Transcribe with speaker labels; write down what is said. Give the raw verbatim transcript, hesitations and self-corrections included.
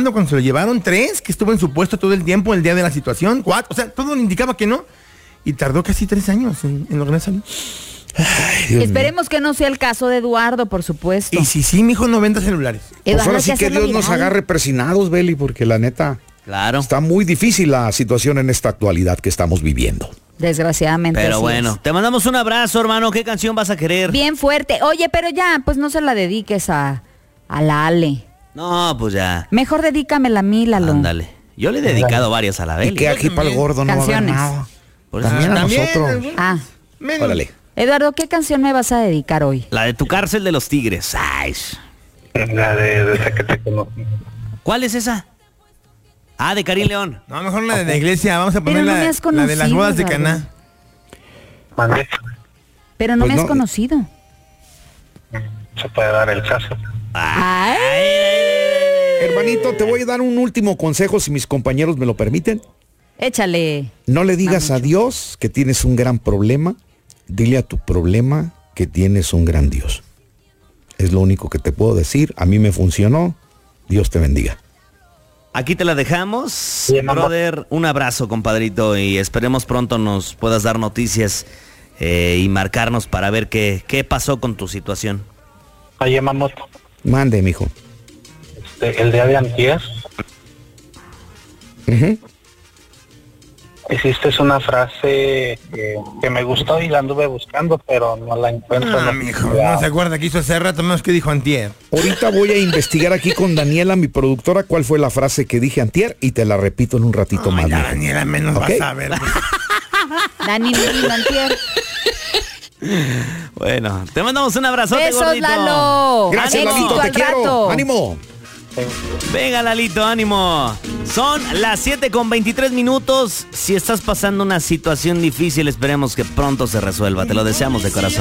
Speaker 1: saliendo cuando se lo llevaron. Tres, que estuvo en su puesto todo el tiempo, el día de la situación. Cuatro, o sea, todo le indicaba que no. Y tardó casi tres años en, en lograr salir.
Speaker 2: Ay, Esperemos mío. que no sea el caso de Eduardo, por supuesto.
Speaker 1: Y si sí, mijo, no venda celulares.
Speaker 3: Pues ahora sí que Dios viral. nos agarre persinados, Beli, porque la neta...
Speaker 4: Claro.
Speaker 3: Está muy difícil la situación en esta actualidad que estamos viviendo.
Speaker 2: Desgraciadamente.
Speaker 4: Pero bueno,
Speaker 2: es.
Speaker 4: te mandamos un abrazo, hermano. ¿Qué canción vas a querer?
Speaker 2: Bien fuerte. Oye, pero ya, pues no se la dediques a, a la Ale.
Speaker 4: No, pues ya.
Speaker 2: Mejor dedícamela a mí, Lalo.
Speaker 4: Ándale. Yo le he dedicado varias a la Beli.
Speaker 3: Y que aquí para el gordo no
Speaker 2: Canciones.
Speaker 3: va a haber nada.
Speaker 4: Por eso
Speaker 3: También a
Speaker 1: También,
Speaker 3: nosotros.
Speaker 2: Ah.
Speaker 1: Menos.
Speaker 3: Órale.
Speaker 2: Eduardo, ¿qué canción me vas a dedicar hoy?
Speaker 4: La de Tu Cárcel de los Tigres. Ay.
Speaker 5: La de, de esa que te conocí.
Speaker 4: ¿Cuál es esa? Ah, de Karim León.
Speaker 1: No, mejor la de la iglesia. Vamos a poner
Speaker 2: Pero no
Speaker 1: la,
Speaker 2: me has
Speaker 1: la de las
Speaker 2: conocido,
Speaker 1: bodas de
Speaker 2: Eduardo.
Speaker 1: Caná.
Speaker 5: Mandé.
Speaker 2: Pero no
Speaker 3: Pues
Speaker 2: me has
Speaker 3: no.
Speaker 2: conocido.
Speaker 5: Se puede dar el caso.
Speaker 2: Ay.
Speaker 3: Hermanito, te voy a dar un último consejo, si mis compañeros me lo permiten.
Speaker 2: Échale.
Speaker 3: No le digas a Dios que tienes un gran problema. Dile a tu problema que tienes un gran Dios. Es lo único que te puedo decir. A mí me funcionó. Dios te bendiga.
Speaker 4: Aquí te la dejamos.
Speaker 5: Sí, mamá.
Speaker 4: Brother, un abrazo, compadrito, y esperemos pronto nos puedas dar noticias eh, y marcarnos para ver qué, qué pasó con tu situación.
Speaker 5: Oye, Mamoto,
Speaker 3: Mande, mijo.
Speaker 5: este, el día de antier
Speaker 3: Ujú.
Speaker 5: hiciste una frase que, que me gustó y la anduve buscando, pero no la encuentro.
Speaker 1: Ah,
Speaker 5: no,
Speaker 1: mijo, no se acuerda que hizo hace rato, menos que dijo antier.
Speaker 3: Ahorita voy a investigar aquí con Daniela, mi productora, cuál fue la frase que dije antier y te la repito en un ratito
Speaker 1: Ay,
Speaker 3: más.
Speaker 1: ya,
Speaker 3: mijo.
Speaker 1: Daniela, menos
Speaker 3: ¿Ok?
Speaker 1: vas a ver.
Speaker 2: Dani Medina antier.
Speaker 4: Bueno, te mandamos un abrazote,
Speaker 2: Besos,
Speaker 4: gordito.
Speaker 2: Lalo.
Speaker 3: Gracias,
Speaker 2: Éxito
Speaker 3: Lalito, te
Speaker 2: al
Speaker 3: quiero.
Speaker 2: rato.
Speaker 3: ¡Ánimo!
Speaker 4: Venga, Lalito, ánimo. Son las siete con veintitrés minutos. Si estás pasando una situación difícil, esperemos que pronto se resuelva. Te lo deseamos de corazón.